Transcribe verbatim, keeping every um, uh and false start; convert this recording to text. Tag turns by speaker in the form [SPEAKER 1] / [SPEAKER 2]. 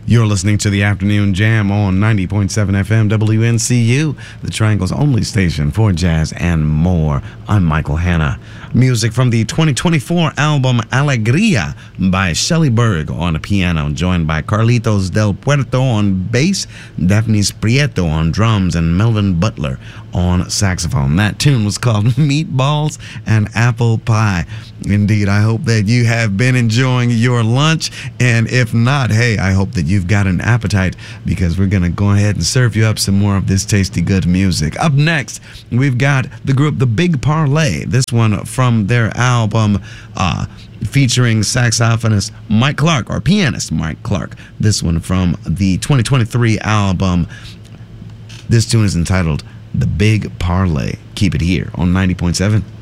[SPEAKER 1] You're listening to the Afternoon Jam on ninety point seven F M W N C U, the Triangle's only station for jazz and more. I'm Michael Hanna. Music from the twenty twenty-four album Alegria by Shelly Berg on piano, joined by Carlitos Del Puerto on bass, Daphne Prieto on drums, and Melvin Butler on saxophone. That tune was called Meatballs and Apple Pie. Indeed, I hope that you have been enjoying your lunch, and if not, hey, I hope that you've got an appetite, because we're going to go ahead and serve you up some more of this tasty good music. Up next, we've got the group The Big Parlay, this one from their album uh, featuring saxophonist Mike Clark, or pianist Mike Clark. This one from the twenty twenty-three album. This tune is entitled The Big Parlay. Keep it here on ninety point seven